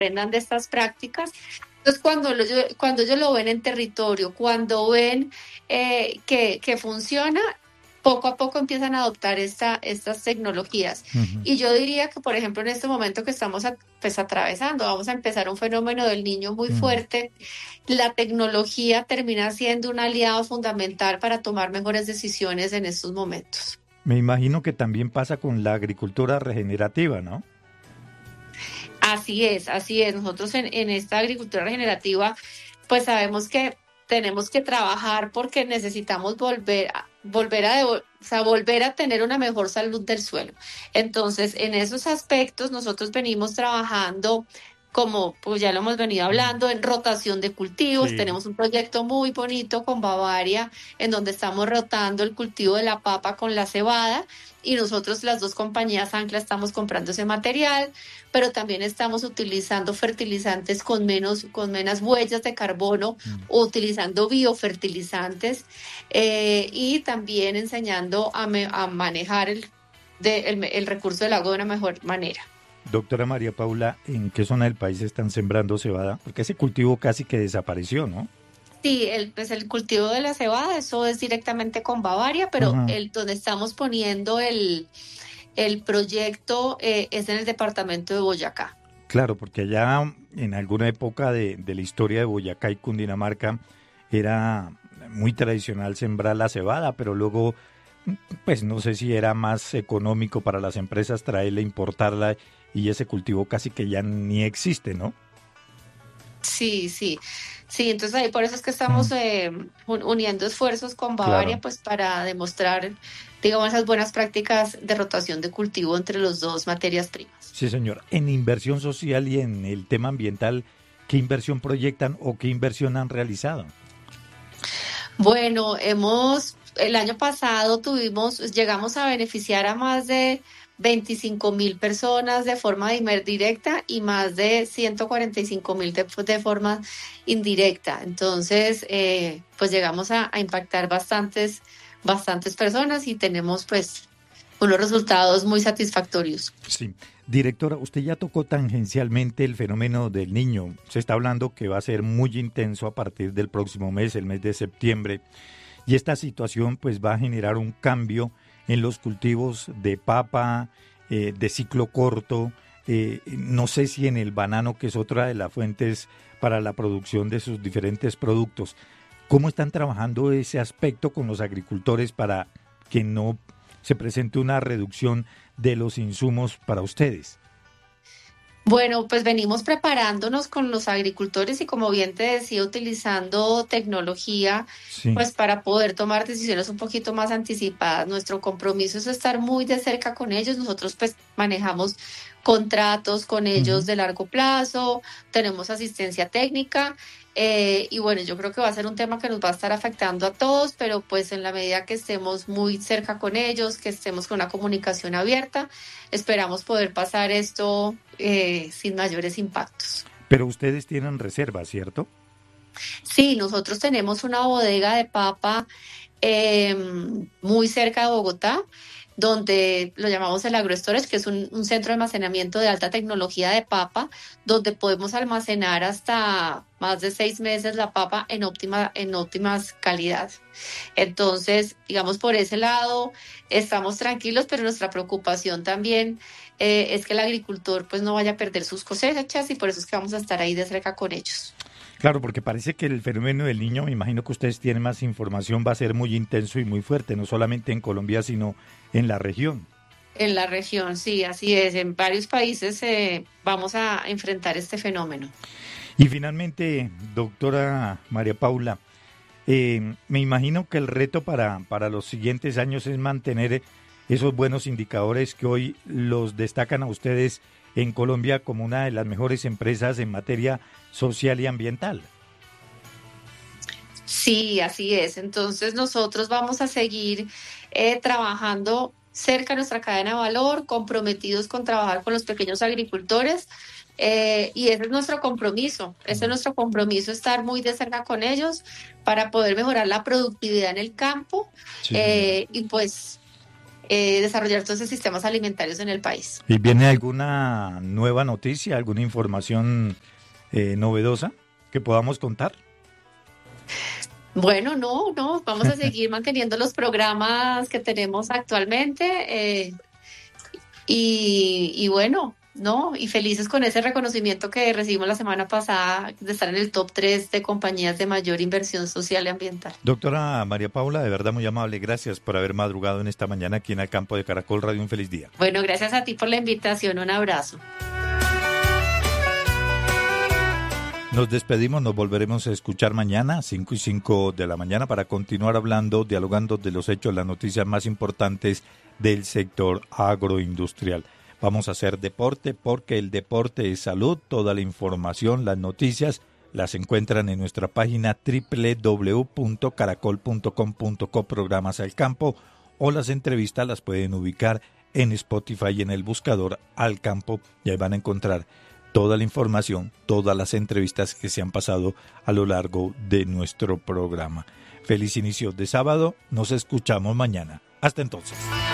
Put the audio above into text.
aprendan de estas prácticas. Entonces, cuando ellos lo ven en territorio, cuando ven que funciona, poco a poco empiezan a adoptar estas tecnologías. Ujú. Y yo diría que, por ejemplo, en este momento que estamos pues, atravesando, vamos a empezar un fenómeno del niño muy Mm. fuerte. La tecnología termina siendo un aliado fundamental para tomar mejores decisiones en estos momentos. Me imagino que también pasa con la agricultura regenerativa, ¿no? Así es, así es. Nosotros en esta agricultura regenerativa, pues sabemos que tenemos que trabajar porque necesitamos o sea, volver a tener una mejor salud del suelo. Entonces, en esos aspectos, nosotros venimos trabajando, como pues ya lo hemos venido Mm. hablando, en rotación de cultivos. Sí. Tenemos un proyecto muy bonito con Bavaria, en donde estamos rotando el cultivo de la papa con la cebada. Y nosotros, las dos compañías Ancla, estamos comprando ese material, pero también estamos utilizando fertilizantes con menos huellas de carbono, Mm. utilizando biofertilizantes, y también enseñando a manejar el recurso del agua de una mejor manera. Doctora María Paula, ¿en qué zona del país están sembrando cebada? Porque ese cultivo casi que desapareció, ¿no? Sí, pues el cultivo de la cebada, eso es directamente con Bavaria, pero Ajá. donde estamos poniendo el proyecto es en el departamento de Boyacá. Claro, porque allá en alguna época de la historia de Boyacá y Cundinamarca era muy tradicional sembrar la cebada, pero luego, pues no sé si era más económico para las empresas traerla, importarla y ese cultivo casi que ya ni existe, ¿no? Sí, sí, sí, entonces ahí por eso es que Mm. estamos uniendo esfuerzos con Bavaria, Claro. pues para demostrar, digamos, esas buenas prácticas de rotación de cultivo entre los dos materias primas. Sí, señor. En inversión social y en el tema ambiental, ¿qué inversión proyectan o qué inversión han realizado? Bueno, el año pasado llegamos a beneficiar a más de 25.000 personas de forma directa y más de 145.000 de forma indirecta. Entonces, pues llegamos a impactar bastantes personas y tenemos pues unos resultados muy satisfactorios. Sí. Directora, usted ya tocó tangencialmente el fenómeno del niño. Se está hablando que va a ser muy intenso a partir del próximo mes, el mes de septiembre. Y esta situación pues va a generar un cambio en los cultivos de papa, de ciclo corto, no sé si en el banano, que es otra de las fuentes para la producción de sus diferentes productos. ¿Cómo están trabajando ese aspecto con los agricultores para que no se presente una reducción de los insumos para ustedes? Bueno, pues venimos preparándonos con los agricultores y como bien te decía, utilizando tecnología, Sí. pues para poder tomar decisiones un poquito más anticipadas. Nuestro compromiso es estar muy de cerca con ellos. Nosotros pues manejamos contratos con ellos Ujú. de largo plazo, tenemos asistencia técnica, y bueno, yo creo que va a ser un tema que nos va a estar afectando a todos, pero pues en la medida que estemos muy cerca con ellos, que estemos con una comunicación abierta, esperamos poder pasar esto sin mayores impactos. Pero ustedes tienen reservas, ¿cierto? Sí, nosotros tenemos una bodega de papa eh, muy cerca de Bogotá, donde lo llamamos el AgroStorage, que es un centro de almacenamiento de alta tecnología de papa, donde podemos almacenar hasta más de 6 meses la papa en óptimas calidad. Entonces, digamos, por ese lado estamos tranquilos, pero nuestra preocupación también es que el agricultor pues no vaya a perder sus cosechas y por eso es que vamos a estar ahí de cerca con ellos. Claro, porque parece que el fenómeno del niño, me imagino que ustedes tienen más información, va a ser muy intenso y muy fuerte, no solamente en Colombia, sino en la región. En la región, sí, así es. En varios países vamos a enfrentar este fenómeno. Y finalmente, doctora María Paula, me imagino que el reto para los siguientes años es mantener esos buenos indicadores que hoy los destacan a ustedes en Colombia como una de las mejores empresas en materia social y ambiental. Sí, así es. Entonces nosotros vamos a seguir trabajando cerca de nuestra cadena de valor, comprometidos con trabajar con los pequeños agricultores, y ese es nuestro compromiso. Ese es Mm. nuestro compromiso, estar muy de cerca con ellos para poder mejorar la productividad en el campo, Sí, señora. y pues desarrollar todos esos sistemas alimentarios en el país. ¿Y viene alguna nueva noticia, alguna información novedosa que podamos contar? Bueno, no, vamos a seguir manteniendo los programas que tenemos actualmente y bueno, no, y felices con ese reconocimiento que recibimos la semana pasada de estar en el top 3 de compañías de mayor inversión social y ambiental. Doctora María Paula, de verdad muy amable, gracias por haber madrugado en esta mañana aquí en el campo de Caracol Radio. Un feliz día. Bueno, gracias a ti por la invitación, un abrazo. Nos despedimos, nos volveremos a escuchar mañana, 5:05 de la mañana, para continuar hablando, dialogando de los hechos, las noticias más importantes del sector agroindustrial. Vamos a hacer deporte porque el deporte es salud. Toda la información, las noticias, las encuentran en nuestra página www.caracol.com.co, programas al campo, o las entrevistas las pueden ubicar en Spotify y en el buscador Al Campo, y ahí van a encontrar toda la información, todas las entrevistas que se han pasado a lo largo de nuestro programa. Feliz inicio de sábado, nos escuchamos mañana. Hasta entonces.